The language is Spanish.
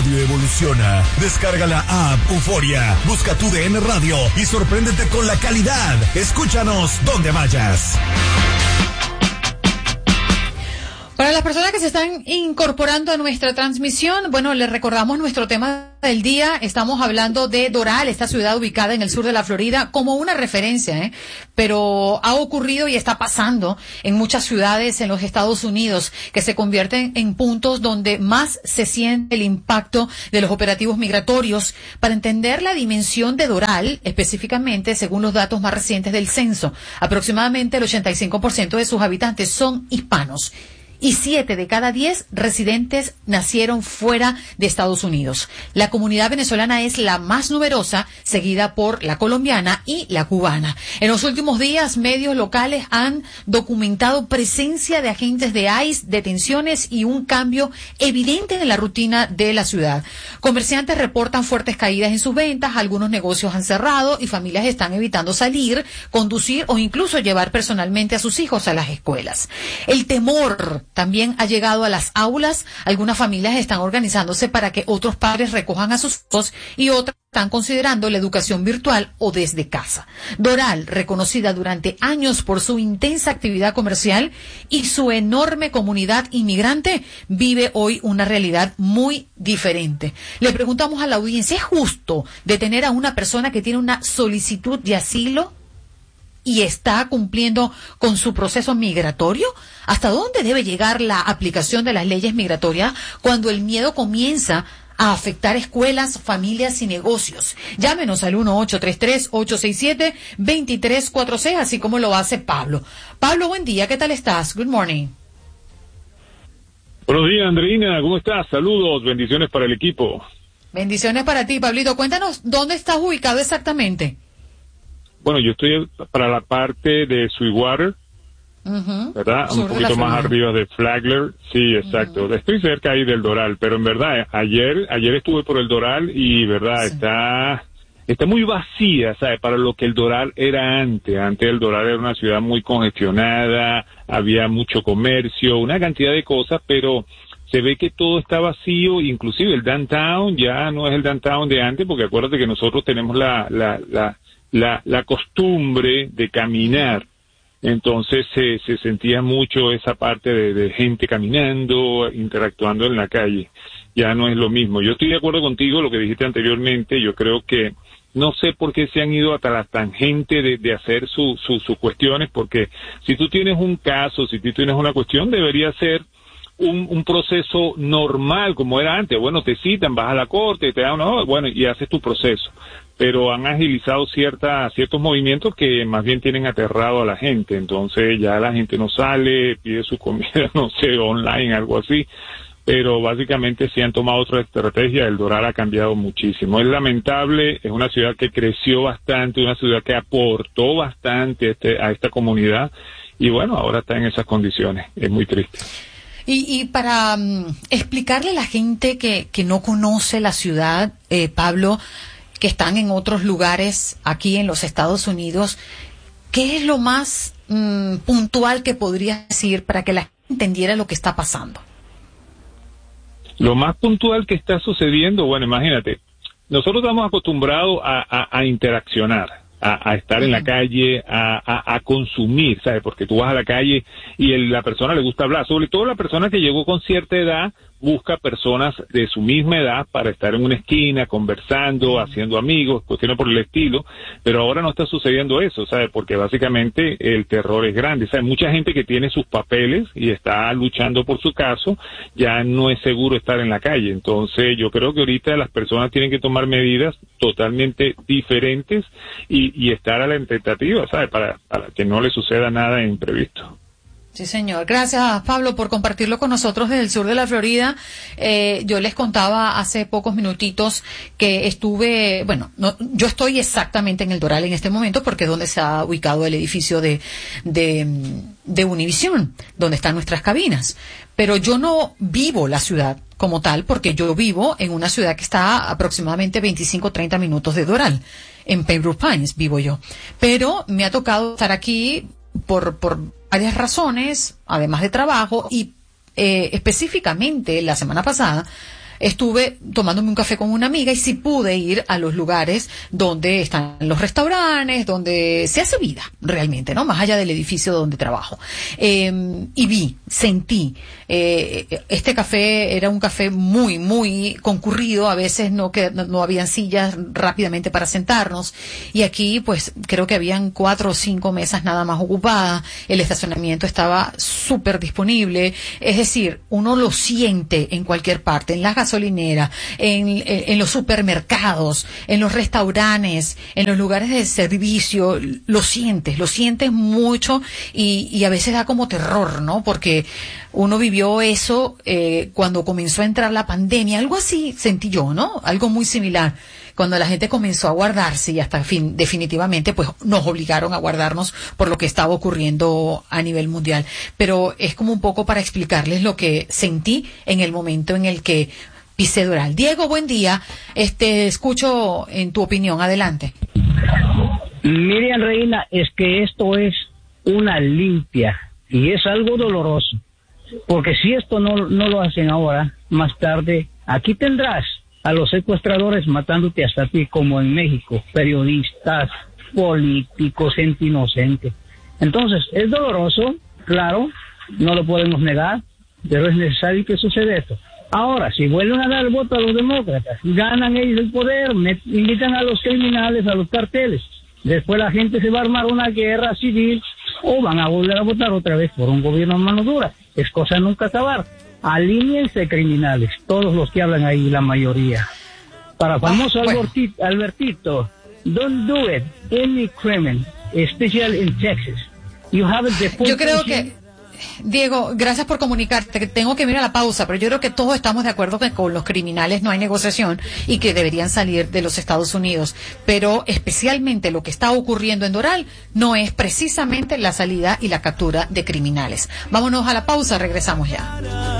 radio evoluciona. Descarga la app Euforia, busca tu DN Radio y sorpréndete con la calidad. Escúchanos donde vayas. Para las personas que se están incorporando a nuestra transmisión, bueno, les recordamos nuestro tema del día. Estamos hablando de Doral, esta ciudad ubicada en el sur de la Florida, como una referencia, pero ha ocurrido y está pasando en muchas ciudades en los Estados Unidos, que se convierten en puntos donde más se siente el impacto de los operativos migratorios. Para entender la dimensión de Doral, específicamente, según los datos más recientes del censo, aproximadamente el 85% de sus habitantes son hispanos. Y 7 de cada 10 residentes nacieron fuera de Estados Unidos. La comunidad venezolana es la más numerosa, seguida por la colombiana y la cubana. En los últimos días, medios locales han documentado presencia de agentes de ICE, detenciones y un cambio evidente en la rutina de la ciudad. Comerciantes reportan fuertes caídas en sus ventas, algunos negocios han cerrado y familias están evitando salir, conducir o incluso llevar personalmente a sus hijos a las escuelas. El temor también ha llegado a las aulas. Algunas familias están organizándose para que otros padres recojan a sus hijos y otras están considerando la educación virtual o desde casa. Doral, reconocida durante años por su intensa actividad comercial y su enorme comunidad inmigrante, vive hoy una realidad muy diferente. Le preguntamos a la audiencia, ¿es justo detener a una persona que tiene una solicitud de asilo y está cumpliendo con su proceso migratorio? ¿Hasta dónde debe llegar la aplicación de las leyes migratorias cuando el miedo comienza a afectar escuelas, familias y negocios? Llámenos al 1-833-867-2346, así como lo hace Pablo. Pablo, buen día, ¿qué tal estás? Good morning. Buenos días, Andreina, ¿cómo estás? Saludos, bendiciones para el equipo. Bendiciones para ti, Pablito. Cuéntanos, ¿dónde estás ubicado exactamente? Bueno, yo estoy para la parte de Sweetwater, ¿verdad? Un poquito más arriba de Flagler. Sí, exacto. Estoy cerca ahí del Doral, pero en verdad, ayer estuve por el Doral y, verdad, sí, está muy vacía, ¿sabes? Para lo que el Doral era antes. Antes el Doral era una ciudad muy congestionada, había mucho comercio, una cantidad de cosas, pero se ve que todo está vacío, inclusive el downtown ya no es el downtown de antes, porque acuérdate que nosotros tenemos la costumbre de caminar. Entonces se sentía mucho esa parte de gente caminando, interactuando en la calle. Ya no es lo mismo. Yo estoy de acuerdo contigo, lo que dijiste anteriormente. Yo creo que no sé por qué se han ido hasta la tangente de hacer sus cuestiones, porque si tú tienes un caso, si tú tienes una cuestión, debería ser un proceso normal como era antes. Bueno, te citan, vas a la corte, te dan bueno, y haces tu proceso. Pero han agilizado ciertos movimientos que más bien tienen aterrado a la gente. Entonces ya la gente no sale, pide su comida, no sé, online, algo así. Pero básicamente sí han tomado otra estrategia. El Doral ha cambiado muchísimo. Es lamentable, es una ciudad que creció bastante, una ciudad que aportó bastante a esta comunidad. Y bueno, ahora está en esas condiciones. Es muy triste. Y para explicarle a la gente que no conoce la ciudad, Pablo, que están en otros lugares aquí en los Estados Unidos, ¿qué es lo más puntual que podrías decir para que la gente entendiera lo que está pasando? Lo más puntual que está sucediendo, bueno, imagínate, nosotros estamos acostumbrados a interaccionar, a estar en la calle, a consumir, ¿sabes? Porque tú vas a la calle y la persona le gusta hablar, sobre todo la persona que llegó con cierta edad, busca personas de su misma edad para estar en una esquina, conversando, haciendo amigos, cuestiones por el estilo, pero ahora no está sucediendo eso, ¿sabes? Porque básicamente el terror es grande, ¿sabes? Mucha gente que tiene sus papeles y está luchando por su caso, ya no es seguro estar en la calle. Entonces yo creo que ahorita las personas tienen que tomar medidas totalmente diferentes y estar a la expectativa, ¿sabes? Para que no le suceda nada imprevisto. Sí, señor. Gracias, Pablo, por compartirlo con nosotros desde el sur de la Florida. Yo les contaba hace pocos minutitos que estuve, yo estoy exactamente en el Doral en este momento porque es donde se ha ubicado el edificio de Univision, donde están nuestras cabinas. Pero yo no vivo la ciudad como tal porque yo vivo en una ciudad que está a aproximadamente 25-30 minutos de Doral. En Pembroke Pines vivo yo. Pero me ha tocado estar aquí por varias razones, además de trabajo, y específicamente la semana pasada estuve tomándome un café con una amiga y sí pude ir a los lugares donde están los restaurantes, donde se hace vida realmente, ¿no? Más allá del edificio donde trabajo. Y sentí, este café era un café muy, muy concurrido, a veces no habían sillas rápidamente para sentarnos, y aquí pues creo que habían 4 o 5 mesas nada más ocupadas, el estacionamiento estaba súper disponible, es decir, uno lo siente en cualquier parte, en las gasolineras, en los supermercados, en los restaurantes, en los lugares de servicio, lo sientes mucho y a veces da como terror, ¿no? Porque uno vivió eso cuando comenzó a entrar la pandemia, algo así sentí yo, ¿no? Algo muy similar. Cuando la gente comenzó a guardarse y hasta definitivamente pues nos obligaron a guardarnos por lo que estaba ocurriendo a nivel mundial. Pero es como un poco para explicarles lo que sentí en el momento en el que pisé Doral. Diego, buen día. Escucho en tu opinión. Adelante. Miriam Reina, es que esto es una limpia y es algo doloroso. Porque si esto no lo hacen ahora, más tarde, aquí tendrás a los secuestradores matándote hasta ti, como en México, periodistas, políticos, gente inocente. Entonces, es doloroso, claro, no lo podemos negar, pero es necesario que suceda esto. Ahora, si vuelven a dar el voto a los demócratas, ganan ellos el poder, invitan a los criminales, a los carteles, después la gente se va a armar una guerra civil o van a volver a votar otra vez por un gobierno a mano dura. Es cosa de nunca acabar. Alíñense criminales, todos los que hablan ahí, la mayoría. Para famoso Albertito, don't do it, any criminal, especially in Texas. You have the Yo creo que, Diego, gracias por comunicarte, que tengo que ir a la pausa, pero yo creo que todos estamos de acuerdo que con los criminales no hay negociación y que deberían salir de los Estados Unidos, pero especialmente lo que está ocurriendo en Doral no es precisamente la salida y la captura de criminales. Vámonos a la pausa, regresamos ya.